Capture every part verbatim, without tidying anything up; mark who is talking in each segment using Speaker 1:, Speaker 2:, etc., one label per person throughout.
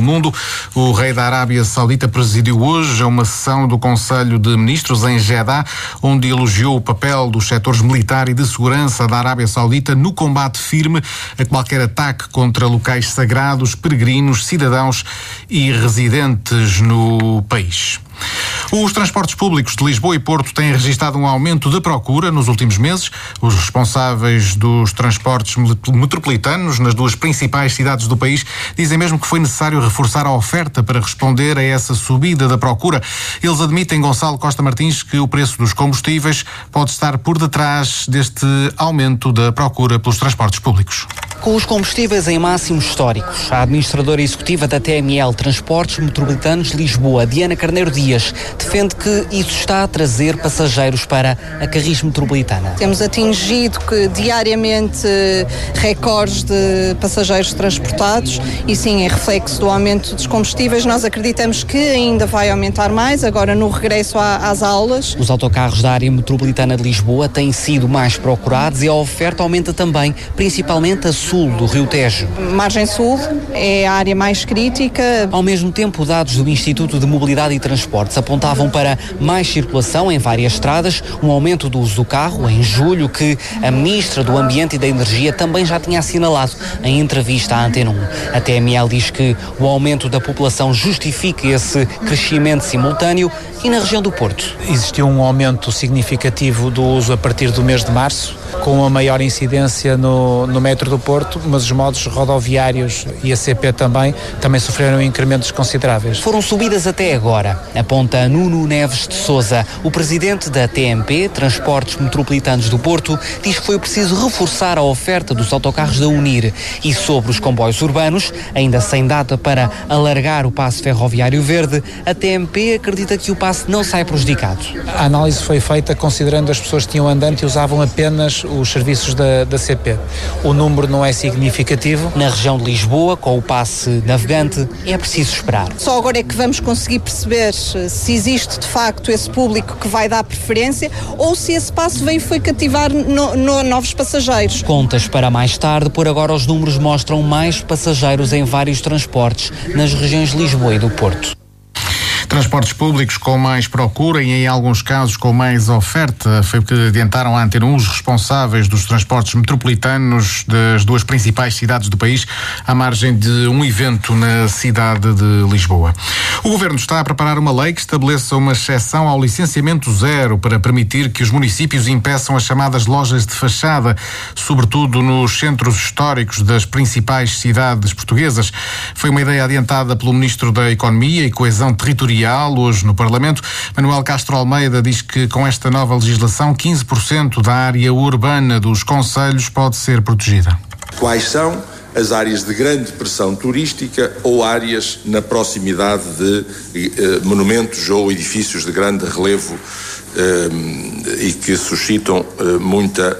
Speaker 1: mundo. O rei da Arábia Saudita presidiu hoje uma sessão do Conselho de Ministros em Jeddah, onde elogiou o papel dos setores militar e de segurança da Arábia Saudita no combate firme a qualquer ataque contra locais sagrados, peregrinos, cidadãos e residentes no país. Os transportes públicos de Lisboa e Porto têm registrado um aumento de procura nos últimos meses. Os responsáveis dos transportes metropolitanos nas duas principais cidades do país dizem mesmo que foi necessário reforçar a oferta para responder a essa subida da procura. Eles admitem, Gonçalo Costa Martins, que o preço dos combustíveis pode estar por detrás deste aumento da procura pelos transportes públicos.
Speaker 2: Com os combustíveis em máximos históricos, a administradora executiva da T M L Transportes Metropolitanos de Lisboa, Diana Carneiro Dias, defende que isso está a trazer passageiros para a Carris Metropolitana.
Speaker 3: Temos atingido que diariamente recordes de passageiros transportados e sim, é reflexo do aumento dos combustíveis. Nós acreditamos que ainda vai aumentar mais agora no regresso às aulas.
Speaker 2: Os autocarros da área metropolitana de Lisboa têm sido mais procurados e a oferta aumenta também, principalmente a sul do Rio Tejo.
Speaker 3: Margem sul é a área mais crítica.
Speaker 2: Ao mesmo tempo, dados do Instituto de Mobilidade e Transportes apontavam para mais circulação em várias estradas, um aumento do uso do carro em julho, que a Ministra do Ambiente e da Energia também já tinha assinalado em entrevista à Antena um. A T M L diz que o aumento da população justifica esse crescimento simultâneo. E na região do Porto?
Speaker 4: Existiu um aumento significativo do uso a partir do mês de março, com uma maior incidência no, no metro do Porto, mas os modos rodoviários e a C P também, também sofreram incrementos consideráveis.
Speaker 2: Foram subidas até agora, aponta Nuno Neves de Sousa. O presidente da T M P, Transportes Metropolitanos do Porto, diz que foi preciso reforçar a oferta dos autocarros da Unir. E sobre os comboios urbanos, ainda sem data para alargar o passe ferroviário verde, a T M P acredita que o passe não sai prejudicado.
Speaker 4: A análise foi feita considerando as pessoas que tinham andante e usavam apenas os serviços da, da C P. O número não é significativo.
Speaker 2: Na região de Lisboa, com o passe navegante, é preciso esperar.
Speaker 3: Só agora é que vamos conseguir perceber se existe de facto esse público que vai dar preferência ou se esse passe veio foi cativar no, no, novos passageiros.
Speaker 2: Contas para mais tarde, por agora os números mostram mais passageiros em vários transportes nas regiões de Lisboa e do Porto.
Speaker 1: Transportes públicos com mais procura e, em alguns casos, com mais oferta. Foi o que adiantaram à Antena um os responsáveis dos transportes metropolitanos das duas principais cidades do país, à margem de um evento na cidade de Lisboa. O Governo está a preparar uma lei que estabeleça uma exceção ao licenciamento zero para permitir que os municípios impeçam as chamadas lojas de fachada, sobretudo nos centros históricos das principais cidades portuguesas. Foi uma ideia adiantada pelo Ministro da Economia e Coesão Territorial hoje no Parlamento. Manuel Castro Almeida diz que com esta nova legislação quinze por cento da área urbana dos concelhos pode ser protegida.
Speaker 5: Quais são as áreas de grande pressão turística ou áreas na proximidade de eh, monumentos ou edifícios de grande relevo eh, e que suscitam eh, muita,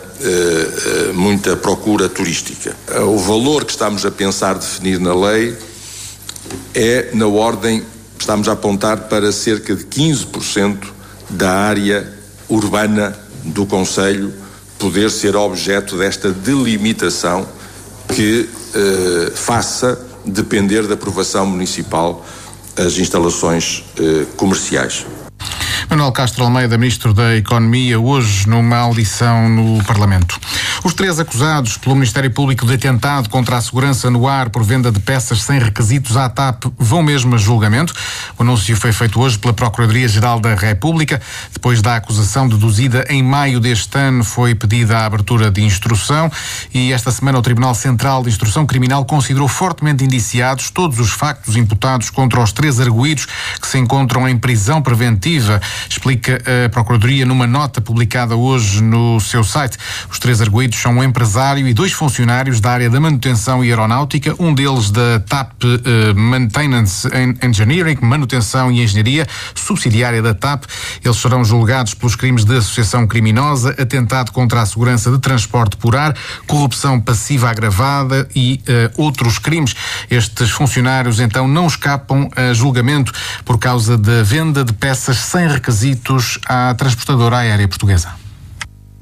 Speaker 5: eh, muita procura turística? O valor que estamos a pensar definir na lei é na ordem. Estamos a apontar para cerca de quinze por cento da área urbana do concelho poder ser objeto desta delimitação que eh, faça depender da aprovação municipal as instalações eh, comerciais.
Speaker 1: Manuel Castro Almeida, Ministro da Economia, hoje numa audição no Parlamento. Os três acusados pelo Ministério Público de atentado contra a segurança no ar por venda de peças sem requisitos à TAP vão mesmo a julgamento. O anúncio foi feito hoje pela Procuradoria-Geral da República. Depois da acusação deduzida em maio deste ano, foi pedida a abertura de instrução e esta semana o Tribunal Central de Instrução Criminal considerou fortemente indiciados todos os factos imputados contra os três arguidos que se encontram em prisão preventiva, explica a Procuradoria numa nota publicada hoje no seu site. Os três arguidos são um empresário e dois funcionários da área da manutenção e aeronáutica, um deles da TAP uh, Maintenance and Engineering, manutenção e engenharia, subsidiária da TAP. Eles serão julgados pelos crimes de associação criminosa, atentado contra a segurança de transporte por ar, corrupção passiva agravada e uh, outros crimes. Estes funcionários então não escapam a julgamento por causa da venda de peças sem requisitos à transportadora aérea portuguesa.